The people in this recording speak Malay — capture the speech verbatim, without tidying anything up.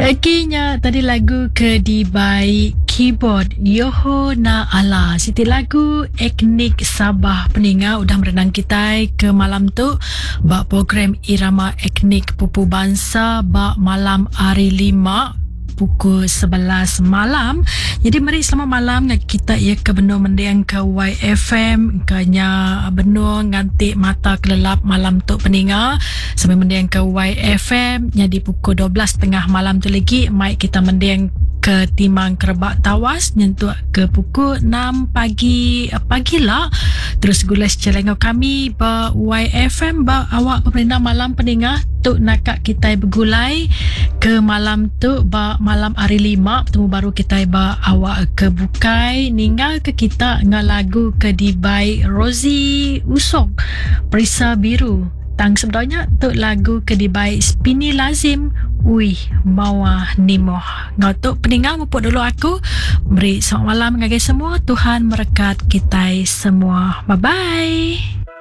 Okeynya tadi lagu Kedibai Keyboard Yoho Na Ala. Siti lagu Etnik Sabah Peninga udah merenang kita ke malam tu bak program Irama Etnik Pupu Bangsa bak malam hari lima pukul sebelas malam. Jadi mari selamat malam dengan kita ia ke benua mendiang ke Y F M kanya benua ngantik mata kelelap malam tu peninga sampai mendiang ke Y F M nya di pukul dua belas tiga puluh malam tu lagi mai kita mendiang ke Timang Kerebak Tawas nyentuh ke pukul enam pagi pagi lah. Terus gulas celengo kami ba Y F M ba awak pemerintah malam peninga tu nakak kita bergulai ke malam tu ba malam hari lima bertemu baru kita ba awak ke bukai ninggal ke kita dengan lagu Kedibai Rosie Usok Perisa Biru tang sebenarnya tu lagu Kedibai Spini Lazim Ui Mawah Nimoh ngotok peningal mupuk dulu aku beri selamat malam ngagai semua. Tuhan merekat kita semua. Bye bye.